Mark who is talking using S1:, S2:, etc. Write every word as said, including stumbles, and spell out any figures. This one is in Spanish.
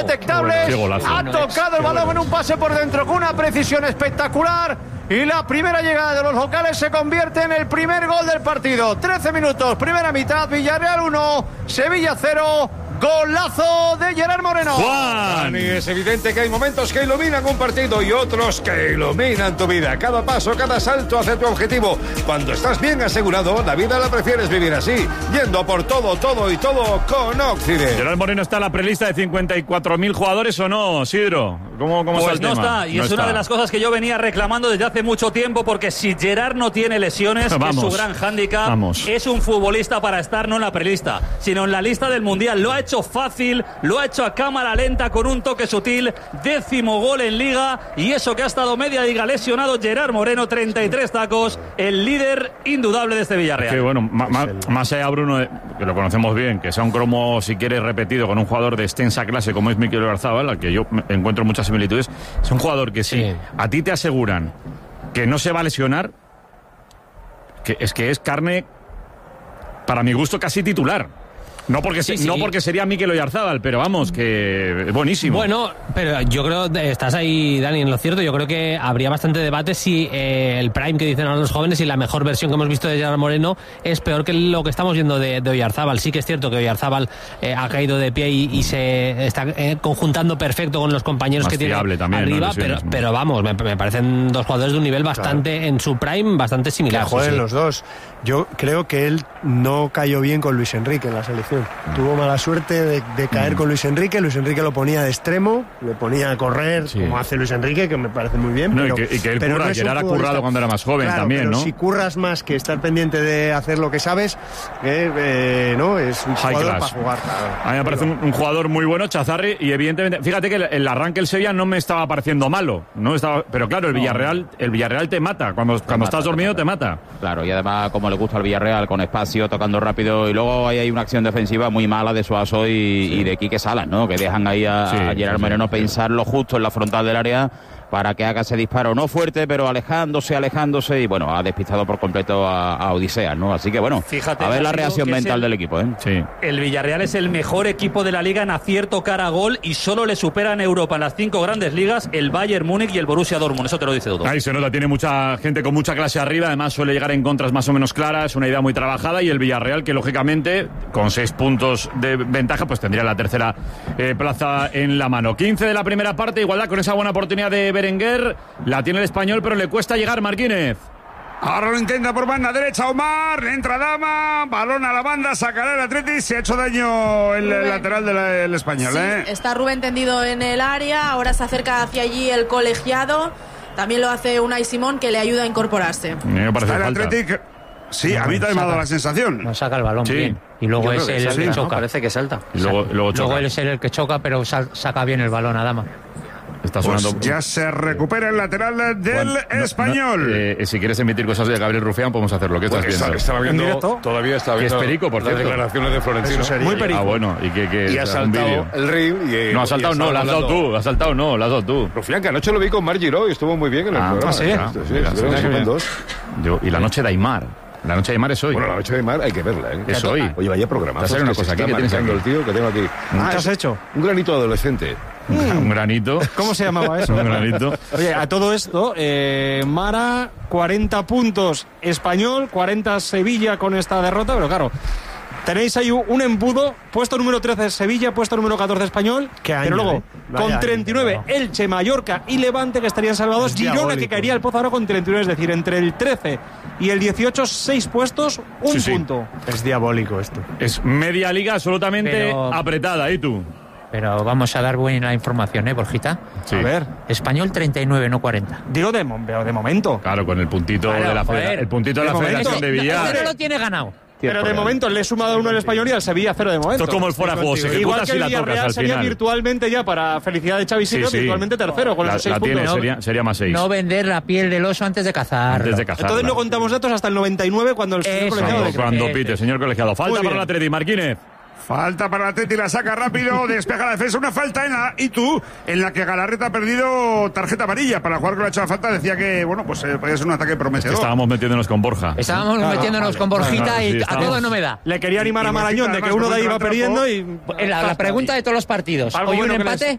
S1: indetectables. Ha tocado el balón en un pase por dentro con una precisión espectacular. Y la primera llegada de los locales se convierte en el primer gol del partido. trece minutos, primera mitad, Villarreal uno, Sevilla cero. Golazo de Gerard Moreno.
S2: Juan, y es evidente que hay momentos que iluminan un partido y otros que iluminan tu vida. Cada paso, cada salto hacia tu objetivo. Cuando estás bien asegurado, la vida la prefieres vivir así, yendo por todo, todo y todo con Occident.
S3: Gerard Moreno está en la prelista de cincuenta y cuatro mil jugadores, ¿o no, Sidro? ¿Cómo, cómo
S4: pues
S3: está el
S4: no
S3: tema?
S4: está, y
S3: no
S4: es
S3: está.
S4: una de las cosas que yo venía reclamando desde hace mucho tiempo, porque si Gerard no tiene lesiones,
S3: Vamos.
S4: que es su gran hándicap,
S3: Vamos.
S4: es un futbolista para estar no en la prelista, sino en la lista del Mundial. Lo ha hecho fácil, lo ha hecho a cámara lenta con un toque sutil, décimo gol en Liga, y eso que ha estado media liga lesionado Gerard Moreno, treinta y tres tacos, el líder indudable de este Villarreal.
S3: Que bueno, ma, ma, más allá, Bruno, de, que lo conocemos bien, que sea un cromo, si quieres, repetido con un jugador de extensa clase como es Mikel Oyarzabal, al que yo encuentro muchas similitudes, es un jugador que si sí. a ti te aseguran que no se va a lesionar, que es que es carne, para mi gusto, casi titular. No porque, sí, sí. no porque sería Mikel Oyarzabal, pero vamos, que es buenísimo.
S5: Bueno, pero yo creo, estás ahí, Dani, en lo cierto, yo creo que habría bastante debate si eh, el prime que dicen ahora los jóvenes y la mejor versión que hemos visto de Gerard Moreno es peor que lo que estamos viendo de, de Oyarzabal. Sí que es cierto que Oyarzabal eh, ha caído de pie y, y se está eh, conjuntando perfecto con los compañeros
S3: Más
S5: que tiene
S3: también,
S5: arriba,
S3: ¿no?
S5: pero, pero vamos, me, me parecen dos jugadores de un nivel bastante, claro. en su prime, bastante similar.
S6: Que jueguen
S5: sí, sí.
S6: los dos. Yo creo que él no cayó bien con Luis Enrique en la selección. Mm. Tuvo mala suerte de, de caer mm. con Luis Enrique. Luis Enrique lo ponía de extremo, le ponía a correr, sí. como hace Luis Enrique, que me parece muy bien.
S3: No,
S6: pero,
S3: y que, y que él
S6: pero
S3: curra,
S6: no
S3: que él era currado cuando era más joven,
S6: claro,
S3: también,
S6: pero
S3: ¿no?
S6: si curras más que estar pendiente de hacer lo que sabes, eh, eh, no, es un
S3: High
S6: jugador
S3: class.
S6: para jugar. Claro.
S3: A mí me parece un, un jugador muy bueno, Chazarri, y evidentemente, fíjate que el, el arranque del Sevilla no me estaba pareciendo malo, no estaba, pero claro, el Villarreal, el Villarreal te mata, cuando, te cuando mata, estás dormido te mata. te mata.
S7: Claro, y además como le gusta al Villarreal, con espacio, tocando rápido, y luego ahí hay una acción defensiva muy mala de Suazo y, sí. y de Quique Salas, ¿no? Que dejan ahí a, sí, a Gerard sí, Moreno sí, pensar lo justo en la frontal del área para que haga ese disparo, no fuerte, pero alejándose, alejándose, y bueno, ha despistado por completo a, a Odisea, ¿no? Así que bueno, fíjate, a ver la reacción mental el, del equipo, ¿eh?
S4: Sí. El Villarreal es el mejor equipo de la Liga en acierto cara a gol, y solo le supera en Europa en las cinco grandes ligas el Bayern Múnich y el Borussia Dortmund, eso te lo dice todo.
S3: Ahí se nota, tiene mucha gente con mucha clase arriba, además suele llegar en contras más o menos claras, una idea muy trabajada, y el Villarreal que lógicamente con seis puntos de ventaja pues tendría la tercera eh, plaza en la mano. quince de la primera parte, igualdad con esa buena oportunidad de Berenguer. La tiene el Español, pero le cuesta llegar Marquínez.
S8: Ahora lo intenta por banda derecha Omar, entra Dama, balón a la banda, sacará el Atleti, se ha hecho daño el Rubén. lateral del el Español.
S9: Sí,
S8: ¿eh?
S9: Está Rubén tendido en el área, ahora se acerca hacia allí el colegiado, también lo hace Unai Simón, que le ayuda a incorporarse.
S3: Me parece
S8: está el
S3: falta.
S8: Atleti, sí, no, a mí también me ha dado la sensación.
S10: No saca el balón sí. bien. Y luego es el que, que choca.
S11: Parece que salta.
S3: Y luego, luego,
S10: luego él es el que choca, pero sal, saca bien el balón a Dama.
S3: Está sonando.
S8: Pues ya se recupera el lateral del bueno, no,
S3: Español. No, eh, si quieres emitir cosas de Gabriel Rufián, podemos hacerlo. ¿Qué estás
S2: pues
S3: viendo?
S2: Estaba viendo todavía está viendo.
S3: Que es perico, por
S2: las
S3: cierto.
S2: declaraciones de Florentino.
S3: Muy perico. Ah, bueno. Y que, que
S2: y ha saltado el ring. Y,
S3: no, ha saltado, no, lo has dado tú. Ha saltado, no, lo has dado tú.
S2: Rufián, que anoche lo vi con Mar Giró y estuvo muy bien en el
S3: ah,
S2: programa.
S3: ¿sí?
S2: Ah, sí, sí, sí, sí, sí, sí, dos.
S3: Yo, y la noche de Aymar. La noche de Aymar es hoy.
S2: Bueno, la noche de Aymar hay que verla, ¿eh?
S3: Es hoy.
S2: Oye, vaya programa.
S3: Te una cosa aquí que tienes aquí.
S2: El tío que tengo aquí.
S6: Ah, ¿qué has hecho?
S2: Un granito adolescente.
S3: Mm. Un granito.
S6: ¿Cómo se llamaba eso?
S3: Un granito.
S6: Oye, a todo esto, eh, Mara, cuarenta puntos Español, cuarenta Sevilla con esta derrota, pero claro, tenéis ahí un embudo, puesto número trece Sevilla, puesto número catorce Español, ¿Qué año, pero luego eh? con treinta y nueve año, Elche, Mallorca y Levante que estarían salvados, Girona que caería al Pozo ahora con treinta y nueve, es decir, entre el trece y el dieciocho, seis puestos, un sí, punto.
S3: Sí.
S6: Es diabólico esto.
S3: Es media liga absolutamente
S10: pero...
S3: apretada, ¿y tú?
S10: Pero vamos a dar buena información, ¿eh, Borjita?
S3: Sí.
S6: A ver.
S10: Español treinta y nueve, no cuarenta.
S6: Digo de, de momento.
S3: Claro, con el puntito
S10: claro,
S3: de la,
S10: joder,
S3: el puntito de, de la
S6: momento,
S3: Federación de Billar.
S10: Pero lo tiene ganado.
S6: Pero de momento le he sumado uno al Español y al Sevilla cero de momento.
S3: Esto es como el fuera juego, se ejecuta
S6: igual que
S3: si
S6: el
S3: la tocas
S6: Villarreal
S3: al
S6: sería
S3: final.
S6: Virtualmente ya para felicidad de Xavi Simons, sí, sí. virtualmente tercero con
S3: la,
S6: esos seis
S3: la
S6: puntos.
S3: Tiene,
S6: ¿no?
S3: sería, sería más seis.
S10: No vender la piel del oso antes de cazarlo.
S3: Antes de cazarlo.
S6: Entonces no contamos datos hasta el noventa y nueve cuando el señor
S10: Eso,
S6: colegiado...
S3: Cuando, cuando pite, señor colegiado. Falta para el Atleti, Marquínez.
S8: Falta para el Atleti, la saca rápido, despeja la defensa, una falta en la I T U, en la que Galarreta ha perdido tarjeta amarilla. Para jugar con la hecha falta decía que, bueno, pues eh, podía ser un ataque prometedor.
S3: Estábamos metiéndonos con Borja.
S10: Estábamos claro, metiéndonos vale. con Borjita claro, y sí, a todo no me da.
S6: Le quería animar a Marañón de que uno de ahí iba perdiendo y...
S10: La, la pregunta de todos los partidos, ¿hoy un empate?